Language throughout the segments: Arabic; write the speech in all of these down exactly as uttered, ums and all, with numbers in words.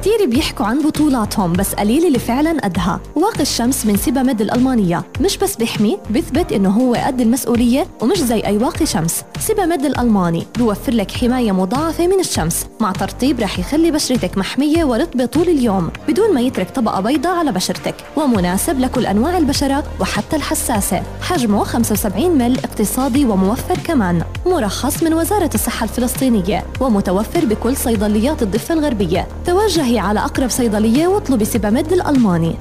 كتير بيحكوا عن بطولاتهم بس قليل اللي فعلا قدها. واقي الشمس من سيباميد الألمانية مش بس بيحمي، بيثبت إنه هو قد المسؤولية ومش زي أي واقي شمس. سيباميد الألماني بيوفر لك حماية مضاعفة من الشمس مع ترطيب رح يخلي بشرتك محمية ورطبة طول اليوم بدون ما يترك طبقة بيضاء على بشرتك، ومناسب لكل أنواع البشرة وحتى الحساسة. حجمه خمسة وسبعين مل، اقتصادي وموفر كمان، مرخص من وزارة الصحة الفلسطينية ومتوفر بكل صيدليات الضفة الغربية. توجهي على أقرب صيدلية واطلبي سيباميد الألماني.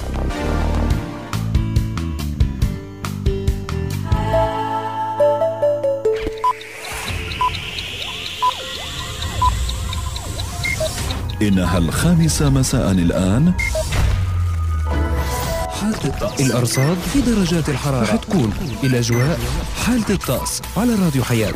إنها الخامسة مساء الآن. حالة الطقس، الأرصاد في درجات الحرارة رح تكون الأجواء. حالة الطقس على راديو حياة.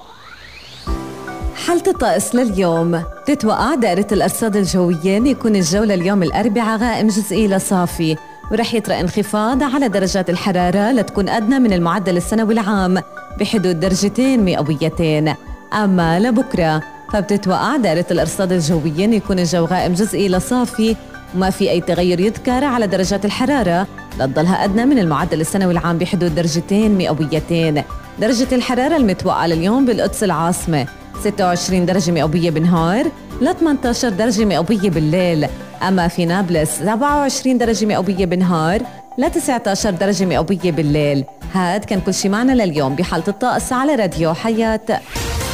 حالة الطقس لليوم، تتوقع دائرة الأرصاد الجوية إن يكون الجو لليوم الأربعاء غائم جزئي لصافي، ورح يطرأ انخفاض على درجات الحرارة لتكون أدنى من المعدل السنوي العام بحدود درجتين مئويتين. أما لبكرة فبتتوقع دائرة الأرصاد الجوية إن يكون الجو غائم جزئي لصافي وما في أي تغير يذكر على درجات الحرارة لتضلها أدنى من المعدل السنوي العام بحدود درجتين مئويتين. درجة الحرارة المتوقعة لليوم بالقدس العاصمة ستة وعشرين درجة مئوية بالنهار ل ثمانية عشر درجة مئوية بالليل. أما في نابلس سبعة وعشرين درجة مئوية بالنهار ل تسعة عشر درجة مئوية بالليل. هاد كان كل شي معنا لليوم بحالة الطقس على راديو حياة.